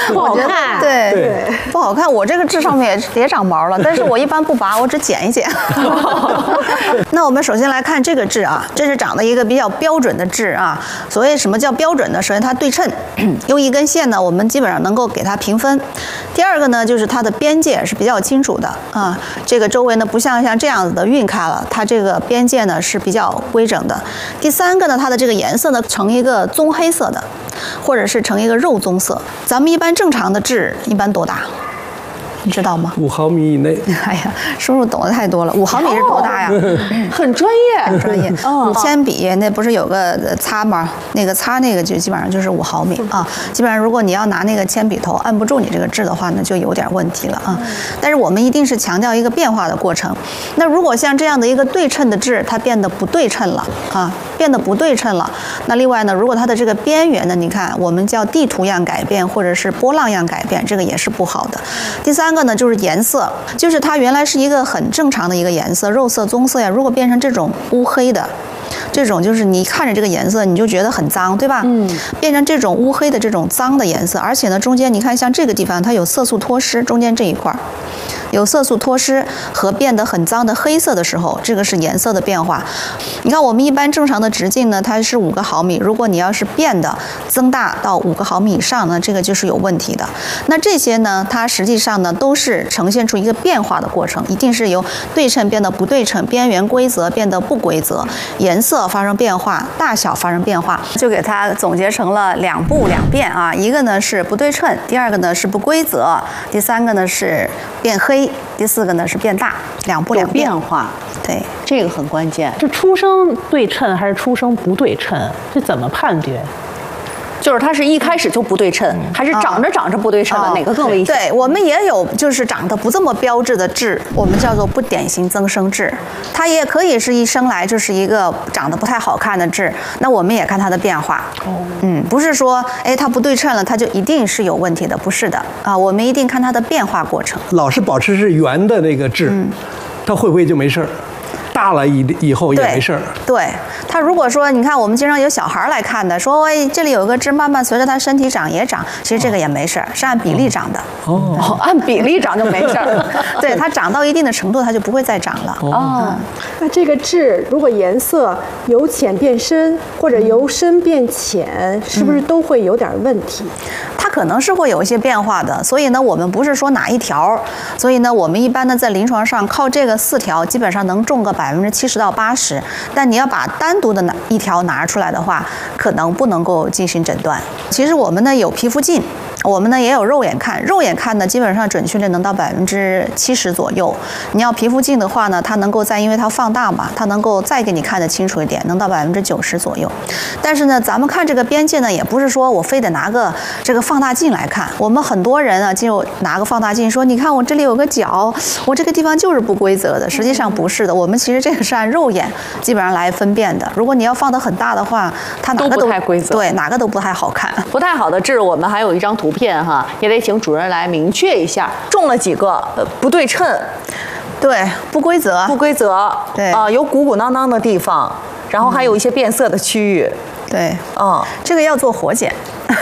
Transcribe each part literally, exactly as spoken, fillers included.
不好看。 对对，不好看。我这个痣上面也也长毛了，但是我一般不拔，我只剪一剪。那我们首先来看这个痣啊，这是长得一个比较标准的痣啊。所谓什么叫标准呢？首先它对称，用一根线呢，我们基本上能够给它平分。第二个呢，就是它的边界是比较清楚的啊，这个周围呢不像像这样子的晕开了，它这个边界呢是比较规整的。第三个呢，它的这个颜色呢呈一个棕黑色的，或者是呈一个肉棕色。咱们一般正常的痣一般多大？你知道吗？ 五毫米以内。 哎呀，叔叔懂得太多了。五毫米是多大呀？ 哦、很专业， 很专业。哦，铅笔那不是有个擦吗？那个擦那个就基本上就是五毫米啊。基本上如果你要拿那个铅笔头按不住你这个痣的话呢，就有点问题了啊。但是我们一定是强调一个变化的过程。那如果像这样的一个对称的痣，它变得不对称了啊，变得不对称了。那另外呢，如果它的这个边缘呢，你看我们叫地图样改变或者是波浪样改变，这个也是不好的。第三。三个呢就是颜色，就是它原来是一个很正常的一个颜色，肉色、棕色呀，如果变成这种乌黑的，这种就是你看着这个颜色你就觉得很脏，对吧？嗯，变成这种乌黑的这种脏的颜色，而且呢中间你看像这个地方它有色素脱失，中间这一块有色素脱失和变得很脏的黑色的时候，这个是颜色的变化。你看我们一般正常的直径呢，它是五个毫米，如果你要是变的增大到五个毫米以上呢，这个就是有问题的。那这些呢，它实际上呢都是呈现出一个变化的过程，一定是由对称变得不对称，边缘规则变得不规则，颜色发生变化，大小发生变化，就给它总结成了两步两变啊。一个呢是不对称，第二个呢是不规则，第三个呢是变黑，第四个呢是变大，两步两变。 变化， 对， 这个很关键。 是出生对称还是出生不对称？这怎么判决？ 就是它是一开始就不对称，还是长着长着不对称的， 哦、 哪个更危险？ 对，我们也有就是长得不这么标致的痣，我们叫做不典型增生痣。它也可以是一生来就是一个长得不太好看的痣，那我们也看它的变化。哦，嗯，不是说哎它不对称了，它就一定是有问题的，不是的啊，我们一定看它的变化过程。 老是保持是圆的那个痣，嗯、它会不会就没事儿？大了以以后也没事儿。 对，他如果说你看我们经常有小孩来看的，说哎这里有个痣，慢慢随着他身体长也长，其实这个也没事儿，是按比例长的。 哦，哦按比例长就没事儿。 对，它长到一定的程度，它就不会再长了。 哦，嗯、那这个痣如果颜色由浅变深，或者由深变浅，是不是都会有点问题？ 它可能是会有一些变化的，所以呢，我们不是说哪一条，所以呢，我们一般呢在临床上靠这个四条，基本上能中个百分之七十到八十。但你要把单独的拿一条拿出来的话，可能不能够进行诊断。其实我们呢有皮肤镜。我们呢也有肉眼看，肉眼看呢基本上准确率能到百分之七十左右。你要皮肤镜的话呢，它能够再因为它放大嘛，它能够再给你看得清楚一点，能到百分之九十左右。但是呢，咱们看这个边界呢，也不是说我非得拿个这个放大镜来看。我们很多人啊，就拿个放大镜说，你看我这里有个角，我这个地方就是不规则的。实际上不是的，我们其实这个是按肉眼基本上来分辨的。如果你要放得很大的话，它哪个都不太规则， 对，哪个都不太好看。 不太好的痣，我们还有一张图。图片哈，也得请主任来明确一下，中了几个呃不对称， 对，不规则， 不规则， 对啊、呃，有鼓鼓囊囊的地方，然后还有一些变色的区域， 对， 嗯， 这个要做活检。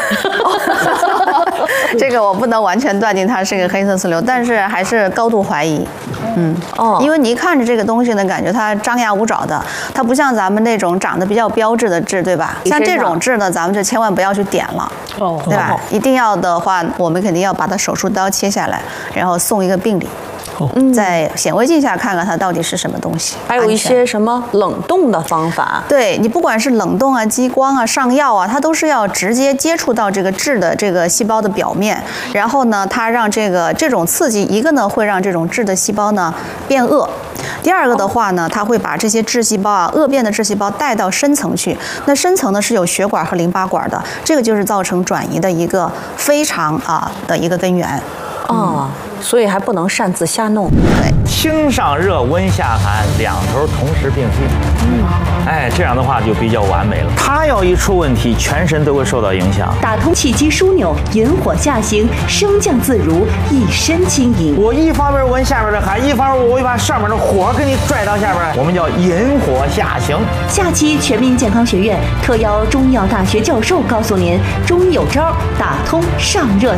这个我不能完全断定它是一个黑色素瘤，但是还是高度怀疑。嗯，哦，因为你一看着这个东西呢，感觉它张牙舞爪的，它不像咱们那种长得比较标致的痣，对吧？像这种痣呢，咱们就千万不要去点了，哦，对吧？一定要的话，我们肯定要把它手术刀切下来，然后送一个病理。嗯，在显微镜下看看它到底是什么东西。 还有一些什么冷冻的方法？ 对，你不管是冷冻啊、激光啊、上药啊，它都是要直接接触到这个痣的这个细胞的表面，然后呢，它让这个这种刺激，一个呢会让这种痣的细胞呢变恶，第二个的话呢，它会把这些痣细胞啊、恶变的痣细胞带到深层去。那深层呢是有血管和淋巴管的，这个就是造成转移的一个非常啊的一个根源。 哦，所以还不能擅自瞎弄。 对， 清上热，温下寒，两头同时并进。嗯，哎，这样的话就比较完美了。它要一出问题，全身都会受到影响。 打通气机枢纽，引火下行，升降自如，一身轻盈。 我一方面闻下边的寒，一方面我会把上面的火给你拽到下边，我们叫引火下行。 下期全民健康学院特邀中医药大学教授告诉您，中医有招，打通上热。